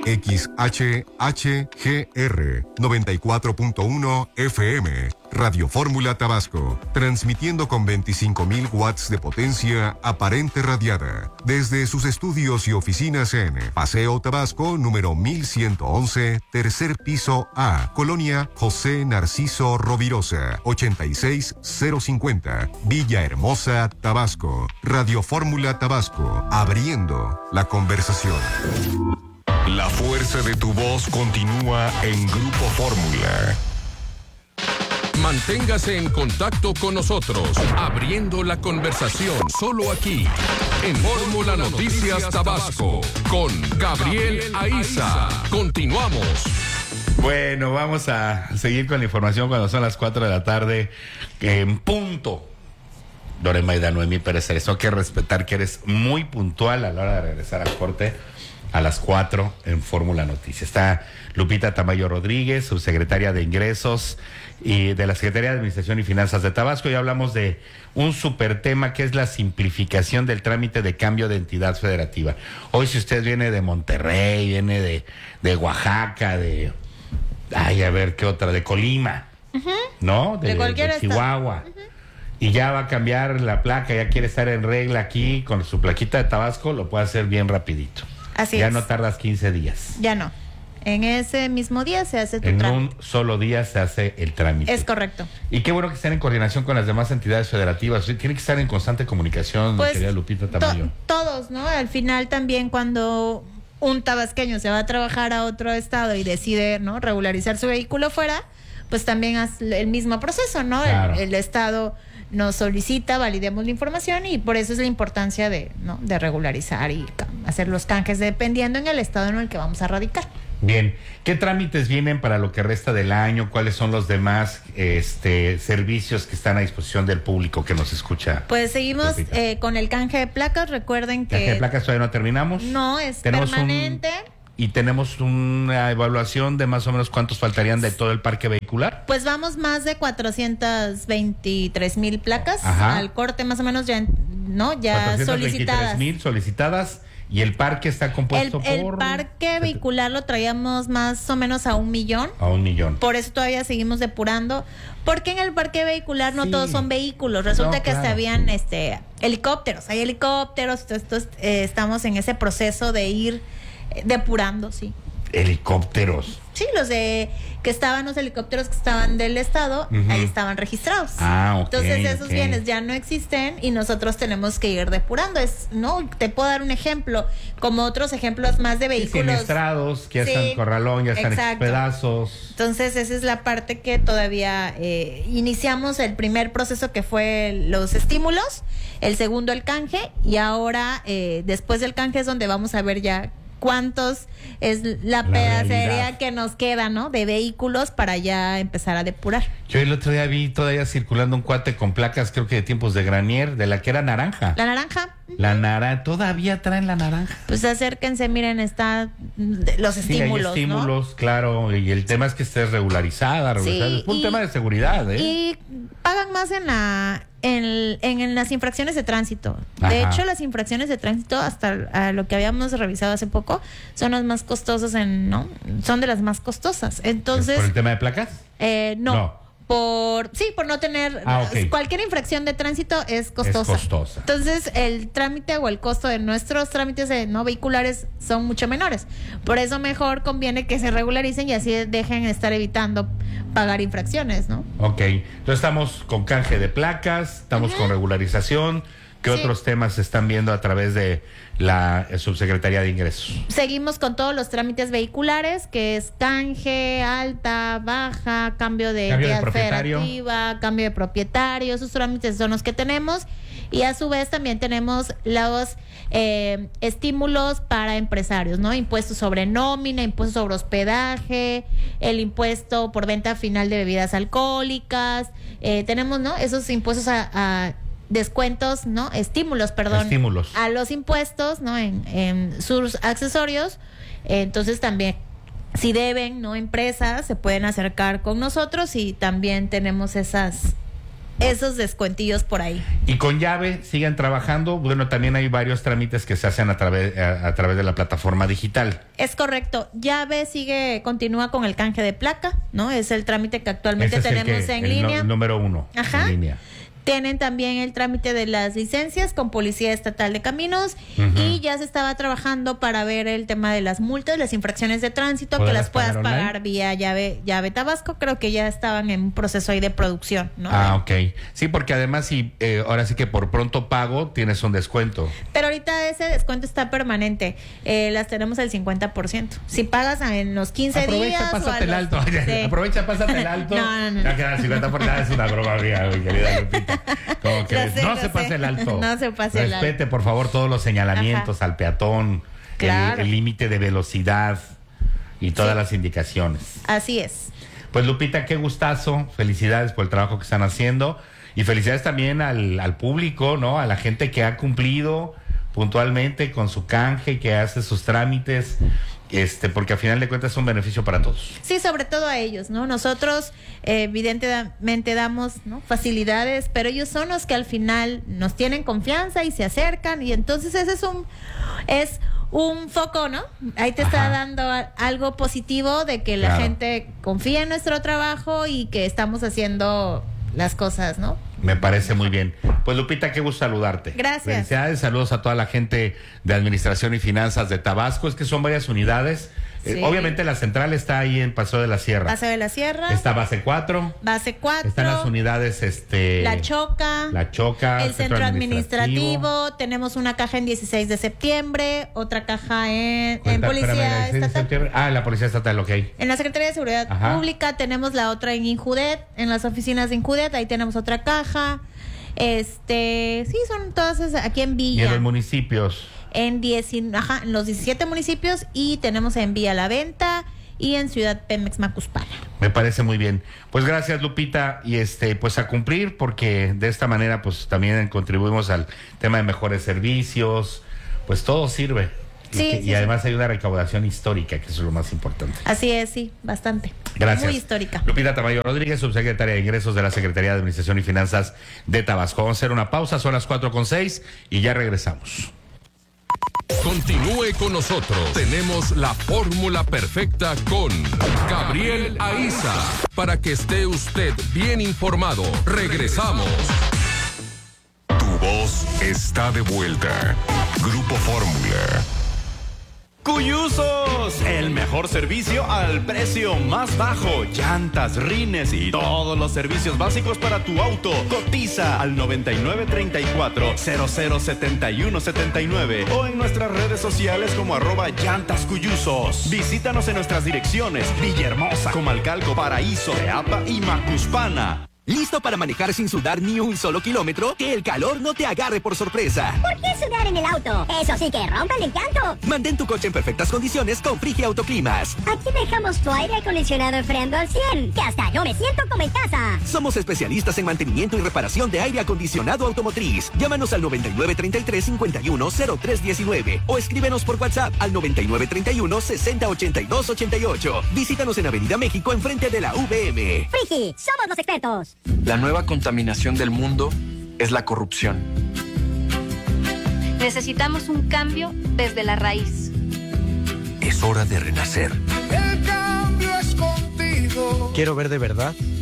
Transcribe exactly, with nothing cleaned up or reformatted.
X H H G R noventa y cuatro punto uno F M. Radio Fórmula Tabasco, transmitiendo con veinticinco mil watts de potencia aparente radiada desde sus estudios y oficinas en Paseo Tabasco número mil ciento once, tercer piso A, Colonia José Narciso Rovirosa, ochenta y seis cero cincuenta, Villahermosa, Tabasco. Radio Fórmula Tabasco, abriendo la conversación. La fuerza de tu voz continúa en Grupo Fórmula. Manténgase en contacto con nosotros, abriendo la conversación solo aquí, en Fórmula Noticias Tabasco, con Gabriel Aiza. Continuamos. Bueno, vamos a seguir con la información cuando son las cuatro de la tarde, en punto. Doremaida Noemí Pérez Cerezo, hay que respetar que eres muy puntual a la hora de regresar al corte a las cuatro en Fórmula Noticias. Está Lupita Tamayo Rodríguez, subsecretaria de Ingresos y de la Secretaría de Administración y Finanzas de Tabasco, y hablamos de un súper tema que es la simplificación del trámite de cambio de entidad federativa. Hoy, si usted viene de Monterrey, viene de, de Oaxaca, de, ay, a ver, ¿qué otra? De Colima, uh-huh. ¿no? De, de cualquier de Chihuahua. Uh-huh. Y ya va a cambiar la placa, ya quiere estar en regla aquí con su plaquita de Tabasco, lo puede hacer bien rapidito. Así ya es. no tardas quince días. Ya no. En ese mismo día se hace tu en trámite. Un solo día se hace el trámite. Es correcto. Y qué bueno que estén en coordinación con las demás entidades federativas. Tiene que estar en constante comunicación, pues, querida Lupita Tamayo. To- todos, ¿no? Al final también cuando un tabasqueño se va a trabajar a otro estado y decide, ¿no?, regularizar su vehículo fuera, pues también haz el mismo proceso, ¿no? Claro. El, el estado nos solicita, validemos la información, y por eso es la importancia de, ¿no?, de regularizar y hacer los canjes dependiendo en el estado en el que vamos a radicar. Bien, ¿qué trámites vienen para lo que resta del año? ¿Cuáles son los demás este, servicios que están a disposición del público que nos escucha? Pues seguimos eh, con el canje de placas. Recuerden que... ¿Canje de placas todavía no terminamos? No, es Tenemos permanente. Un, ¿Y tenemos una evaluación de más o menos cuántos faltarían de todo el parque vehicular? Pues vamos más de cuatrocientas veintitrés mil placas. Ajá. Al corte más o menos ya, ¿no? Ya solicitadas. mil solicitadas. ¿Y el parque está compuesto el, por...? El parque vehicular lo traíamos más o menos a un millón. A un millón. Por eso todavía seguimos depurando. Porque en el parque vehicular no sí. todos son vehículos. Resulta no, que claro. hasta habían este, helicópteros. Hay helicópteros. Entonces eh, estamos en ese proceso de ir eh, depurando, sí. Helicópteros. Sí, los de que estaban los helicópteros que estaban del estado, uh-huh. ahí estaban registrados. Ah, ok. Entonces esos okay. bienes ya no existen y nosotros tenemos que ir depurando. Es, no, te puedo dar un ejemplo, como otros ejemplos más de vehículos. Sí, siniestrados, que ya sí, están en corralón, ya están en pedazos. Entonces esa es la parte que todavía eh, iniciamos el primer proceso, que fue los estímulos, el segundo el canje, y ahora eh, después del canje es donde vamos a ver ya cuántos es la, la pedacería realidad. Que nos queda, ¿no?, de vehículos para ya empezar a depurar. Yo el otro día vi todavía circulando un cuate con placas, creo que de tiempos de Granier, de la que era naranja. La naranja. La naranja, todavía traen la naranja. Pues acérquense, miren, está los sí, estímulos, hay estímulos, ¿no? Claro, y el tema es que esté regularizada, regularizada. Sí, es un y, tema de seguridad, ¿eh? Y pagan más en la En, en, en las infracciones de tránsito. Ajá. De hecho, las infracciones de tránsito, hasta a lo que habíamos revisado hace poco, son las más costosas, en, ¿no? Son de las más costosas. Entonces, ¿por el tema de placas? Eh, no. no. Por, sí, por no tener... Ah, okay. Cualquier infracción de tránsito es costosa. Es costosa. Entonces, el trámite o el costo de nuestros trámites de no vehiculares son mucho menores. Por eso mejor conviene que se regularicen y así dejen de estar evitando pagar infracciones, ¿no? Ok. Entonces estamos con canje de placas, estamos uh-huh. con regularización. ¿Qué sí. otros temas se están viendo a través de la Subsecretaría de Ingresos? Seguimos con todos los trámites vehiculares, que es canje, alta, baja, cambio de entidad federativa, cambio de propietario. Esos trámites son los que tenemos. Y a su vez también tenemos los eh, estímulos para empresarios, ¿no? Impuestos sobre nómina, impuestos sobre hospedaje, el impuesto por venta final de bebidas alcohólicas. Eh, tenemos, ¿no?, esos impuestos a... a descuentos, ¿no? Estímulos, perdón. Estímulos. A los impuestos, ¿no? En, en sus accesorios. Entonces también, si deben, ¿no?, empresas, se pueden acercar con nosotros y también tenemos esas esos descuentillos por ahí. Y con llave siguen trabajando. Bueno, también hay varios trámites que se hacen a través a, a través de la plataforma digital. Es correcto. Llave sigue, continúa con el canje de placa, ¿no? Es el trámite que actualmente Ese es tenemos el que, en el línea. No, el número uno. Ajá. En línea. Tienen también el trámite de las licencias con Policía Estatal de Caminos uh-huh. y ya se estaba trabajando para ver el tema de las multas, las infracciones de tránsito, que las puedas pagar, pagar vía llave llave Tabasco. Creo que ya estaban en un proceso ahí de producción, ¿no? Ah, ok. Sí, porque además sí, eh, ahora sí que por pronto pago tienes un descuento. Pero ahorita ese descuento está permanente. Eh, las tenemos al cincuenta por ciento. Si pagas en los quince Aprovecha, días... Pásate el los... alto. Sí. Aprovecha, pásate el alto. no, no, no. Ya queda el cincuenta por ciento. Es una broma mía, mi querida Lupita. Como que sé, no se pase el alto. No se pase el alto. Respete, por favor, todos los señalamientos Ajá. al peatón, claro. el límite de velocidad y todas sí. las indicaciones. Así es. Pues Lupita, qué gustazo. Felicidades por el trabajo que están haciendo. Y felicidades también al, al público, ¿no? A la gente que ha cumplido puntualmente con su canje, que hace sus trámites. Este, porque al final de cuentas es un beneficio para todos. Sí, sobre todo a ellos, ¿no? Nosotros eh, evidentemente damos, ¿no?, facilidades, pero ellos son los que al final nos tienen confianza y se acercan, y entonces ese es un es un foco, ¿no? Ahí te Ajá. está dando a, algo positivo de que la claro. gente confía en nuestro trabajo y que estamos haciendo las cosas, ¿no? Me parece muy bien. Pues Lupita, qué gusto saludarte. Gracias. Felicidades, saludos a toda la gente de Administración y Finanzas de Tabasco. Es que son varias unidades. Sí. Eh, obviamente la central está ahí en Paseo de la Sierra. Paseo de la Sierra. Está base cuatro. Base cuatro. Están las unidades, este... La Choca. La Choca. El Centro, centro administrativo. administrativo. Tenemos una caja en dieciséis de septiembre. Otra caja en, Cuenta, en Policía espérame, Estatal. Ah, la Policía Estatal, ok. En la Secretaría de Seguridad Ajá. Pública tenemos la otra en Injudet. En las oficinas de Injudet, ahí tenemos otra caja. Este... Sí, son todas esas aquí en Villa. ¿Y en los municipios? En, diez, ajá, en los diecisiete municipios, y tenemos en Villa La Venta y en Ciudad Pemex Macuspana. Me parece muy bien. Pues gracias, Lupita, y este pues a cumplir, porque de esta manera pues también contribuimos al tema de mejores servicios, pues todo sirve. Sí, y, que, sí, y además sí. hay una recaudación histórica, que eso es lo más importante. Así es, sí, bastante. Gracias. Muy histórica. Lupita Tamayo Rodríguez, subsecretaria de Ingresos de la Secretaría de Administración y Finanzas de Tabasco. Vamos a hacer una pausa, son las cuatro con seis y ya regresamos. Continúe con nosotros. Tenemos la fórmula perfecta con Gabriel Aiza, para que esté usted bien informado. Regresamos. Tu voz está de vuelta. Grupo Fórmula. Cuyusos, el mejor servicio al precio más bajo. Llantas, rines y todos los servicios básicos para tu auto. Cotiza al noventa y nueve treinta y cuatro, cero cero setenta y uno setenta y nueve o en nuestras redes sociales como arroba llantas cuyusos. Visítanos en nuestras direcciones: Villahermosa, Comalcalco, Paraíso, Teapa y Macuspana. ¿Listo para manejar sin sudar ni un solo kilómetro? Que el calor no te agarre por sorpresa. ¿Por qué sudar en el auto? Eso sí que rompe el encanto. Mantén tu coche en perfectas condiciones con Frigi Autoclimas. Aquí dejamos tu aire acondicionado enfriando al cien, que hasta yo me siento como en casa. Somos especialistas en mantenimiento y reparación de aire acondicionado automotriz. Llámanos al noventa y nueve treinta y tres cincuenta y uno cero tres diecinueve o escríbenos por WhatsApp al noventa y nueve treinta y uno sesenta ochenta y dos ochenta y ocho. Visítanos en Avenida México, enfrente de la V M. Frigi, somos los expertos. La nueva contaminación del mundo es la corrupción. Necesitamos un cambio desde la raíz. Es hora de renacer. El cambio es contigo. Quiero ver de verdad